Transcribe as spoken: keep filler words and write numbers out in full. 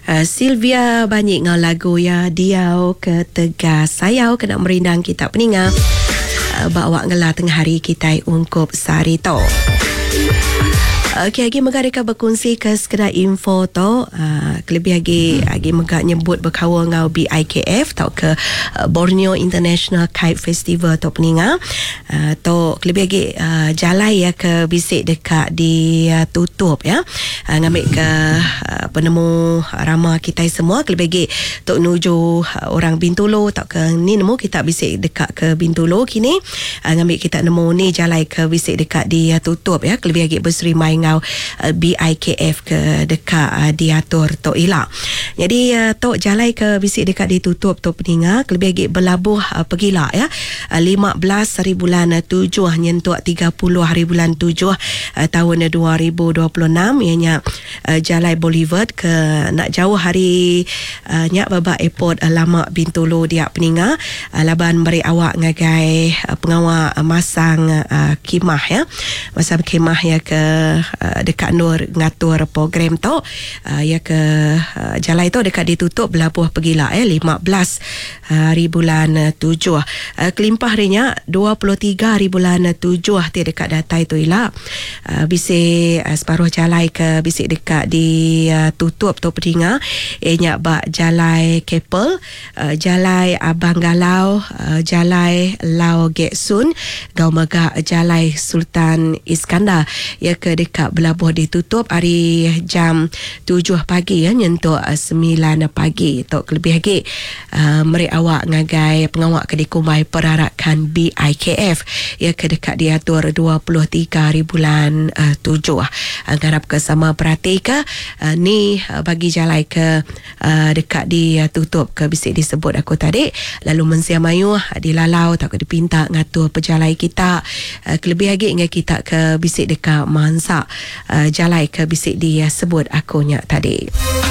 Uh, Sylvia banyak ngau lagu ya diau ke tegas sayau kena merindang kita peninga uh, bawa ngela tengah hari kita ungkup sari to. Okey, lagi mereka berkongsi ke sekedar info tu uh, kelebih lagi lagi mereka nyebut berkawa ngau B I K F tau ke uh, Borneo International Kite Festival tu peninga uh, tu kelebih lagi uh, jalai ya ke bisik dekat di uh, tutup ya uh, ngambil ke uh, penemu ramah kita semua kelebih lagi tok nuju uh, orang Bintulu tau ke ni nemu kita bisik dekat ke Bintulu kini uh, ngambil kita nemu ni jalai ke bisik dekat di uh, tutup ya kelebih lagi berserimai ngau Uh, B I K F ke dekat uh, diatur Tok Ila. Jadi uh, Tok jalai ke bisik dekat ditutup Tok peninga lebih lagi berlabuh uh, pergilah ya uh, lima belas hari bulan uh, tujuh nyentuk tiga puluh hari bulan tujuh uh, tahun dua ribu dua puluh enam ianya uh, jalai Boulevard ke nak jauh hari uh, nyak babak airport uh, lama Bintulu dia peninga uh, laban beri awak ngagai uh, pengawal uh, masang uh, khemah ya masang khemah ya ke Uh, dekat nur ngatur program tu uh, ya ke uh, jalai tu dekat ditutup belabuh pergilah eh lima belas hari bulan uh, tujuh uh, kelimpah harinya dua puluh tiga hari bulan uh, tujuh ti dekat datai tu ila uh, bisik uh, separuh jalai ke bisik dekat di uh, tutup tu pedinga ianya bak jalai Keppel uh, jalai Abang Galau uh, jalai Lau Geksun Gau Megak jalai Sultan Iskandar ya ke dekat belabuh ditutup hari jam tujuh pagi ya nyentuk uh, sembilan pagi tok lebih lagi uh, meri awak ngagai pengawak kedikumai perarakan B I K F ya ke dekat diatur dua puluh tiga hari bulan uh, tujuh uh, garap ke sama perhatikan uh, ni uh, bagi jalai ke uh, dekat di uh, tutup ke bisik disebut aku tadi lalu mensiam mayu uh, dilalau tak ke dipinta ngatur pejalai kita uh, kelebih lagi dengan kita ke bisik dekat Mansa Uh, jalai ke bisik dia sebut akunya tadi.